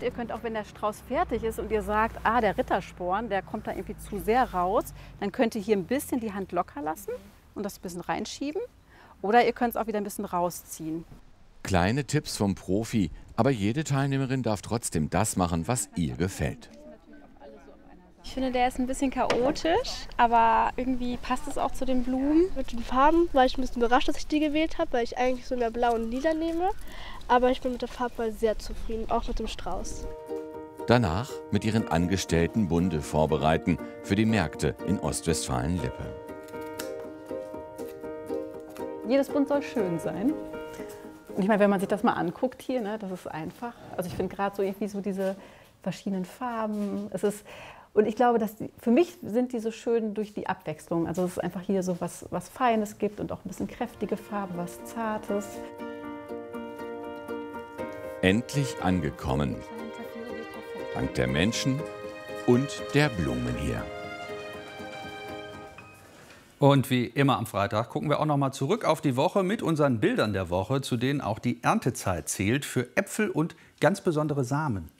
ihr könnt auch, wenn der Strauß fertig ist und ihr sagt, ah, der Rittersporn, der kommt da irgendwie zu sehr raus, dann könnt ihr hier ein bisschen die Hand locker lassen und das ein bisschen reinschieben. Oder ihr könnt es auch wieder ein bisschen rausziehen. Kleine Tipps vom Profi, aber jede Teilnehmerin darf trotzdem das machen, was ihr gefällt. Ich finde, der ist ein bisschen chaotisch, aber irgendwie passt es auch zu den Blumen. Mit den Farben war ich ein bisschen überrascht, dass ich die gewählt habe, weil ich eigentlich so mehr Blau und Lila nehme. Aber ich bin mit der Farbwahl sehr zufrieden, auch mit dem Strauß. Danach mit ihren Angestellten Bunde vorbereiten für die Märkte in Ostwestfalen-Lippe. Jedes Bund soll schön sein. Und ich meine, wenn man sich das mal anguckt hier, ne, das ist einfach. Also ich finde gerade so irgendwie so diese verschiedenen Farben. Und ich glaube, für mich sind die so schön durch die Abwechslung. Also es ist einfach hier so was Feines gibt und auch ein bisschen kräftige Farben, was Zartes. Endlich angekommen. Dank der Menschen und der Blumen hier. Und wie immer am Freitag gucken wir auch noch mal zurück auf die Woche mit unseren Bildern der Woche, zu denen auch die Erntezeit zählt für Äpfel und ganz besondere Samen.